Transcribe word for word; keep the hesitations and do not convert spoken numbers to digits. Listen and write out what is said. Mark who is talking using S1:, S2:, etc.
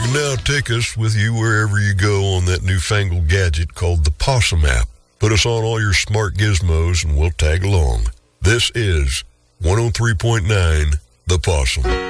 S1: can now take us with you wherever you go on that newfangled gadget called the Possum app. Put us on all your smart gizmos and we'll tag along. This is one oh three point nine The Possum.